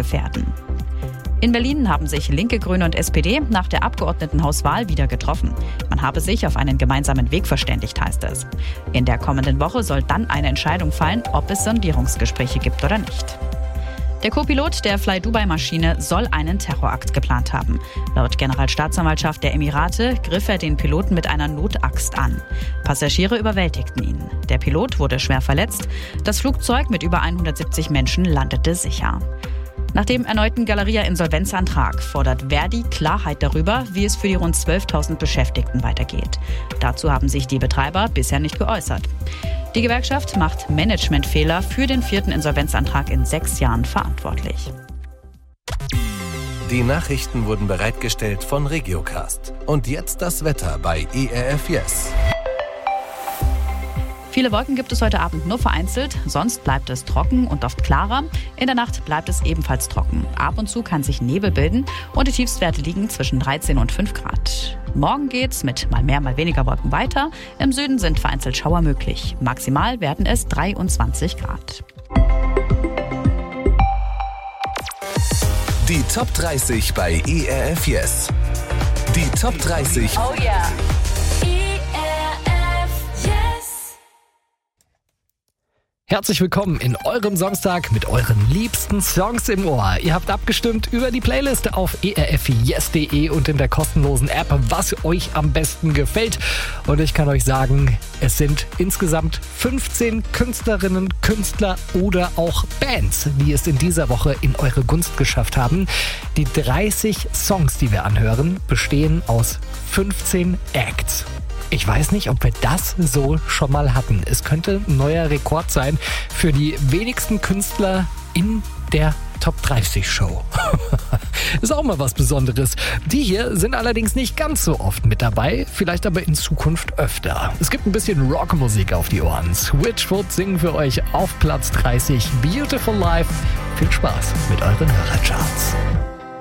gefährden. In Berlin haben sich Linke, Grüne und SPD nach der Abgeordnetenhauswahl wieder getroffen. Man habe sich auf einen gemeinsamen Weg verständigt, heißt es. In der kommenden Woche soll dann eine Entscheidung fallen, ob es Sondierungsgespräche gibt oder nicht. Der Co-Pilot der Fly-Dubai-Maschine soll einen Terrorakt geplant haben. Laut Generalstaatsanwaltschaft der Emirate griff er den Piloten mit einer Notaxt an. Passagiere überwältigten ihn. Der Pilot wurde schwer verletzt. Das Flugzeug mit über 170 Menschen landete sicher. Nach dem erneuten Galeria-Insolvenzantrag fordert Verdi Klarheit darüber, wie es für die rund 12.000 Beschäftigten weitergeht. Dazu haben sich die Betreiber bisher nicht geäußert. Die Gewerkschaft macht Managementfehler für den 4. Insolvenzantrag in 6 Jahren verantwortlich. Die Nachrichten wurden bereitgestellt von Regiocast. Und jetzt das Wetter bei ERF Yes. Viele Wolken gibt es heute Abend nur vereinzelt, sonst bleibt es trocken und oft klarer. In der Nacht bleibt es ebenfalls trocken. Ab und zu kann sich Nebel bilden und die Tiefstwerte liegen zwischen 13 und 5 Grad. Morgen geht's mit mal mehr, mal weniger Wolken weiter. Im Süden sind vereinzelt Schauer möglich. Maximal werden es 23 Grad. Die Top 30 bei ERF Yes. Die Top 30. Oh yeah. Herzlich willkommen in eurem Samstag mit euren liebsten Songs im Ohr. Ihr habt abgestimmt über die Playlist auf erfyes.de und in der kostenlosen App, was euch am besten gefällt. Und ich kann euch sagen, es sind insgesamt 15 Künstlerinnen, Künstler oder auch Bands, die es in dieser Woche in eure Gunst geschafft haben. Die 30 Songs, die wir anhören, bestehen aus 15 Acts. Ich weiß nicht, ob wir das so schon mal hatten. Es könnte ein neuer Rekord sein für die wenigsten Künstler in der Top 30 Show. Ist auch mal was Besonderes. Die hier sind allerdings nicht ganz so oft mit dabei, vielleicht aber in Zukunft öfter. Es gibt ein bisschen Rockmusik auf die Ohren. Switchfoot singen für euch auf Platz 30 Beautiful Life. Viel Spaß mit euren Hörercharts.